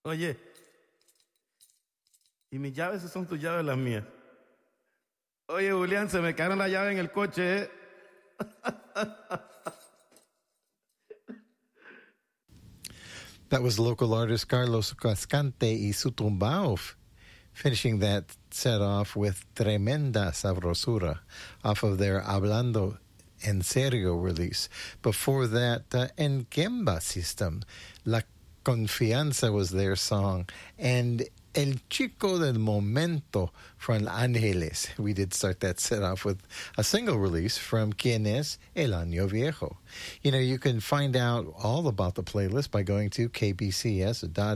Oye, y mis llaves esas son tus llaves las mías. Oye, Julián, se me quedaron las llaves en el coche, ¿eh? That was local artist Carlos Cascante y su tumbao, finishing that set off with Tremenda Sabrosura off of their Hablando en Serio release. Before that, En Gemba System, La Confianza was their song, and El Chico del Momento from Ángeles. We did start that set off with a single release from Quien es El Año Viejo. You know, you can find out all about the playlist by going to kbcs.org.